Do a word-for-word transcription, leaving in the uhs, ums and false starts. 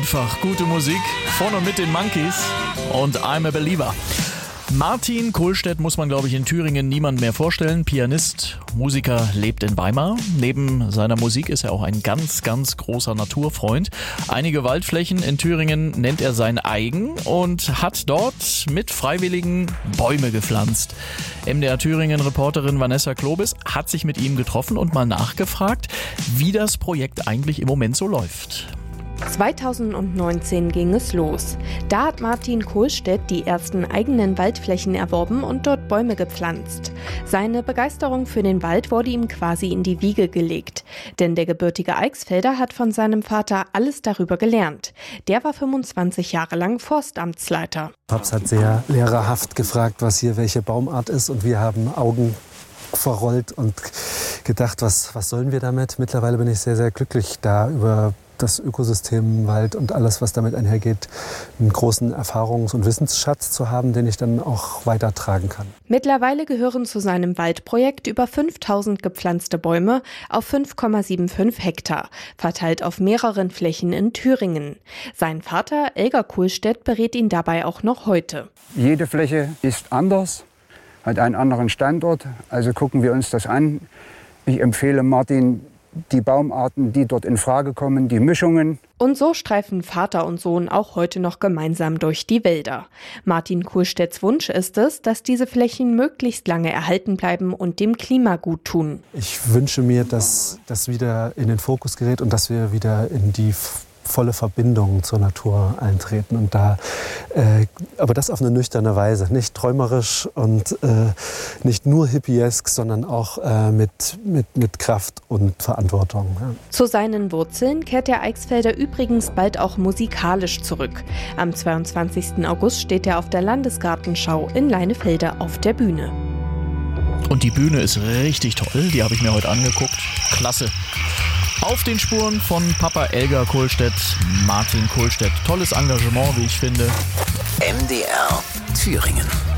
Einfach gute Musik von und mit den Monkeys und I'm a Believer. Martin Kohlstedt muss man, glaube ich, in Thüringen niemand mehr vorstellen. Pianist, Musiker, lebt in Weimar. Neben seiner Musik ist er auch ein ganz, ganz großer Naturfreund. Einige Waldflächen in Thüringen nennt er sein eigen und hat dort mit Freiwilligen Bäume gepflanzt. M D R Thüringen-Reporterin Vanessa Klobis hat sich mit ihm getroffen und mal nachgefragt, wie das Projekt eigentlich im Moment so läuft. zweitausendneunzehn ging es los. Da hat Martin Kohlstedt die ersten eigenen Waldflächen erworben und dort Bäume gepflanzt. Seine Begeisterung für den Wald wurde ihm quasi in die Wiege gelegt. Denn der gebürtige Eichsfelder hat von seinem Vater alles darüber gelernt. Der war fünfundzwanzig Jahre lang Forstamtsleiter. Paps hat sehr lehrerhaft gefragt, was hier welche Baumart ist, und wir haben Augen verrollt und gedacht, was, was sollen wir damit? Mittlerweile bin ich sehr, sehr glücklich, da über das Ökosystem Wald und alles, was damit einhergeht, einen großen Erfahrungs- und Wissensschatz zu haben, den ich dann auch weitertragen kann. Mittlerweile gehören zu seinem Waldprojekt über fünftausend gepflanzte Bäume auf fünf Komma fünfundsiebzig Hektar, verteilt auf mehreren Flächen in Thüringen. Sein Vater, Elgar Kohlstedt, berät ihn dabei auch noch heute. Jede Fläche ist anders, hat einen anderen Standort, also gucken wir uns das an. Ich empfehle Martin die Baumarten, die dort in Frage kommen, die Mischungen. Und so streifen Vater und Sohn auch heute noch gemeinsam durch die Wälder. Martin Kohlstedts Wunsch ist es, dass diese Flächen möglichst lange erhalten bleiben und dem Klima gut tun. Ich wünsche mir, dass das wieder in den Fokus gerät und dass wir wieder in die volle Verbindung zur Natur eintreten und da, äh, aber das auf eine nüchterne Weise, nicht träumerisch und äh, nicht nur hippiesk, sondern auch äh, mit, mit, mit Kraft und Verantwortung. Ja. Zu seinen Wurzeln kehrt der Eichsfelder übrigens bald auch musikalisch zurück. Am zweiundzwanzigsten August steht er auf der Landesgartenschau in Leinefelde auf der Bühne. Und die Bühne ist richtig toll, die habe ich mir heute angeguckt. Klasse. Auf den Spuren von Papa Elgar Kohlstedt, Martin Kohlstedt. Tolles Engagement, wie ich finde. M D R Thüringen.